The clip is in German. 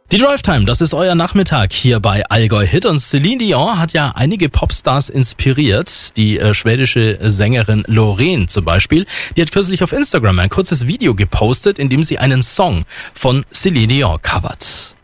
Die Drive Time, das ist euer Nachmittag hier bei Allgäu Hit, und Celine Dion hat ja einige Popstars inspiriert. Die schwedische Sängerin Loreen zum Beispiel, die hat kürzlich auf Instagram ein kurzes Video gepostet, in dem sie einen Song von Celine Dion covert.